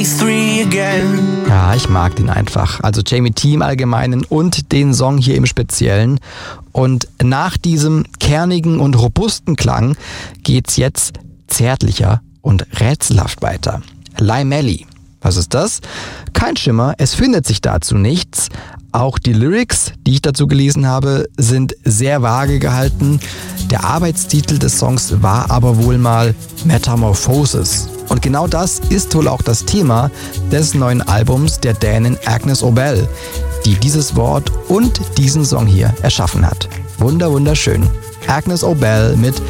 Ja, ich mag den einfach. Also Jamie T im Allgemeinen und den Song hier im Speziellen. Und nach diesem kernigen und robusten Klang geht's jetzt zärtlicher und rätselhaft weiter. Limelli. Was ist das? Kein Schimmer, es findet sich dazu nichts. Auch die Lyrics, die ich dazu gelesen habe, sind sehr vage gehalten. Der Arbeitstitel des Songs war aber wohl mal Metamorphosis. Und genau das ist wohl auch das Thema des neuen Albums der Dänin Agnes Obel, die dieses Wort und diesen Song hier erschaffen hat. Wunderschön. Agnes Obel mit